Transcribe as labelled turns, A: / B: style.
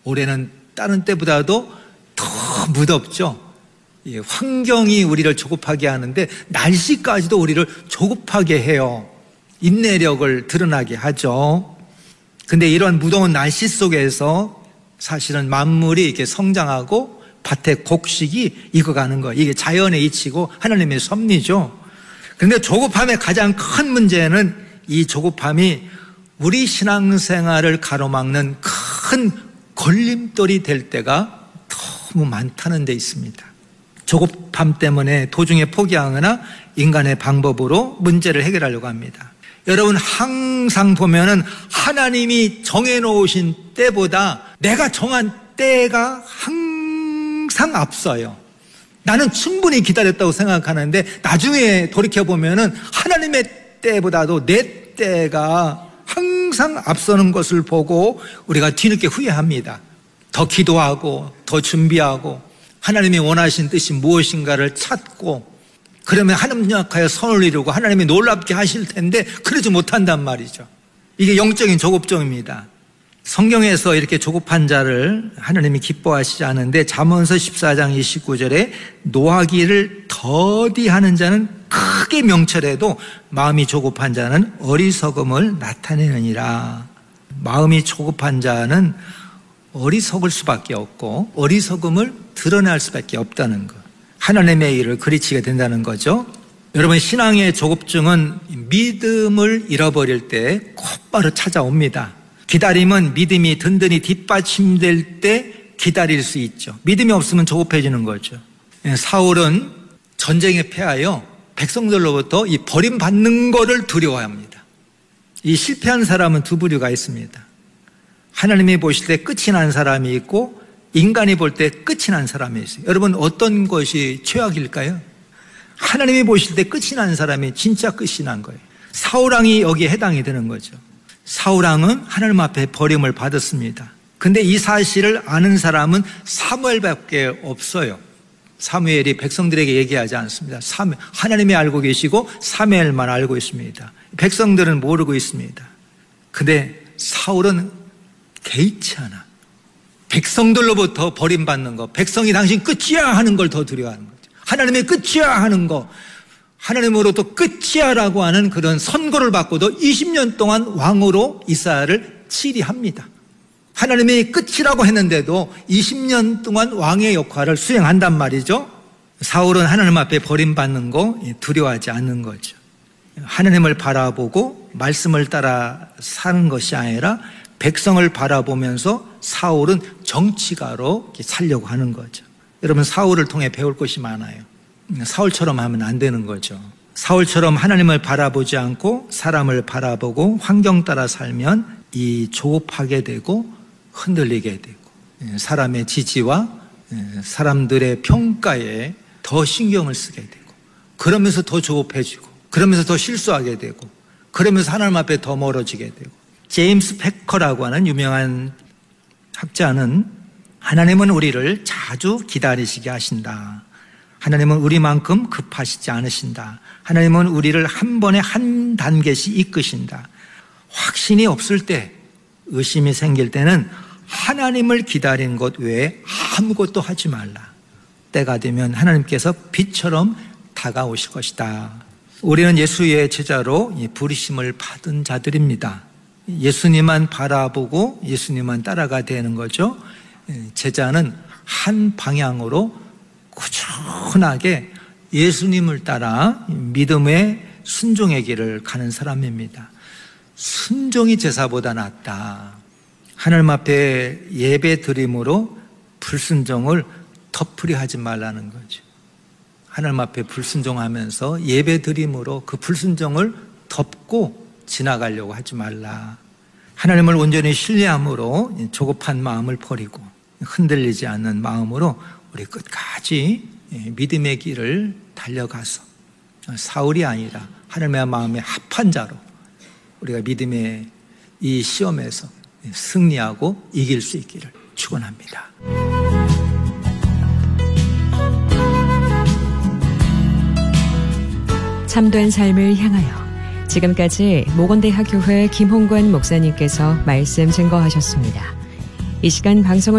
A: 올해는 다른 때보다도 더 무덥죠. 환경이 우리를 조급하게 하는데 날씨까지도 우리를 조급하게 해요. 인내력을 드러나게 하죠. 근데 이런 무더운 날씨 속에서 사실은 만물이 이렇게 성장하고 밭의 곡식이 익어가는 거예요. 이게 자연의 이치고 하나님의 섭리죠. 그런데 조급함의 가장 큰 문제는 이 조급함이 우리 신앙생활을 가로막는 큰 걸림돌이 될 때가 너무 많다는 데 있습니다. 조급함 때문에 도중에 포기하거나 인간의 방법으로 문제를 해결하려고 합니다. 여러분 항상 보면은 하나님이 정해놓으신 때보다 내가 정한 때가 항상 앞서요. 나는 충분히 기다렸다고 생각하는데 나중에 돌이켜보면은 하나님의 때보다도 내 때가 항상 앞서는 것을 보고 우리가 뒤늦게 후회합니다. 더 기도하고 더 준비하고 하나님이 원하신 뜻이 무엇인가를 찾고 그러면 하나님 약하여 선을 이루고 하나님이 놀랍게 하실 텐데 그러지 못한단 말이죠. 이게 영적인 조급증입니다. 성경에서 이렇게 조급한 자를 하나님이 기뻐하시지 않은데 잠언서 14장 29절에 노하기를 더디하는 자는 크게 명철해도 마음이 조급한 자는 어리석음을 나타내느니라. 마음이 조급한 자는 어리석을 수밖에 없고 어리석음을 드러낼 수밖에 없다는 것. 하나님의 일을 그리치게 된다는 거죠. 여러분 신앙의 조급증은 믿음을 잃어버릴 때 곧바로 찾아옵니다. 기다림은 믿음이 든든히 뒷받침될 때 기다릴 수 있죠. 믿음이 없으면 조급해지는 거죠. 사울은 전쟁에 패하여 백성들로부터 이 버림받는 것을 두려워합니다. 이 실패한 사람은 두 부류가 있습니다. 하나님이 보실 때 끝이 난 사람이 있고 인간이 볼 때 끝이 난 사람이 있어요. 여러분 어떤 것이 최악일까요? 하나님이 보실 때 끝이 난 사람이 진짜 끝이 난 거예요. 사울왕이 여기에 해당이 되는 거죠. 사울왕은 하나님 앞에 버림을 받았습니다. 근데 이 사실을 아는 사람은 사무엘밖에 없어요. 사무엘이 백성들에게 얘기하지 않습니다. 하나님이 알고 계시고 사무엘만 알고 있습니다. 백성들은 모르고 있습니다. 근데 사울은 개의치 않아. 백성들로부터 버림받는 거, 백성이 당신 끝이야 하는 걸 더 두려워하는 거죠. 하나님의 끝이야 하는 거, 하나님으로부터 끝이야 라고 하는 그런 선고를 받고도 20년 동안 왕으로 이스라엘을 치리합니다. 하나님이 끝이라고 했는데도 20년 동안 왕의 역할을 수행한단 말이죠. 사울은 하나님 앞에 버림받는 거 두려워하지 않는 거죠. 하나님을 바라보고 말씀을 따라 사는 것이 아니라 백성을 바라보면서 사울은 정치가로 살려고 하는 거죠. 여러분 사울을 통해 배울 것이 많아요. 사울처럼 하면 안 되는 거죠. 사울처럼 하나님을 바라보지 않고 사람을 바라보고 환경 따라 살면 이 조급하게 되고 흔들리게 되고 사람의 지지와 사람들의 평가에 더 신경을 쓰게 되고 그러면서 더 조급해지고 그러면서 더 실수하게 되고 그러면서 하나님 앞에 더 멀어지게 되고 제임스 패커라고 하는 유명한 학자는 하나님은 우리를 자주 기다리시게 하신다. 하나님은 우리만큼 급하시지 않으신다. 하나님은 우리를 한 번에 한 단계씩 이끄신다. 확신이 없을 때, 의심이 생길 때는 하나님을 기다린 것 외에 아무것도 하지 말라. 때가 되면 하나님께서 빛처럼 다가오실 것이다. 우리는 예수의 제자로 부르심을 받은 자들입니다. 예수님만 바라보고 예수님만 따라가 되는 거죠. 제자는 한 방향으로 꾸준하게 예수님을 따라 믿음의 순종의 길을 가는 사람입니다. 순종이 제사보다 낫다. 하나님 앞에 예배 드림으로 불순종을 덮으려 하지 말라는 거죠. 하나님 앞에 불순종하면서 예배 드림으로 그 불순종을 덮고 지나가려고 하지 말라. 하나님을 온전히 신뢰함으로 조급한 마음을 버리고 흔들리지 않는 마음으로 우리 끝까지 믿음의 길을 달려가서 사울이 아니라 하나님의 마음에 합한 자로 우리가 믿음의 이 시험에서 승리하고 이길 수 있기를 축원합니다.
B: 참된 삶을 향하여 지금까지 모건대학교회 김홍관 목사님께서 말씀 증거하셨습니다. 이 시간 방송을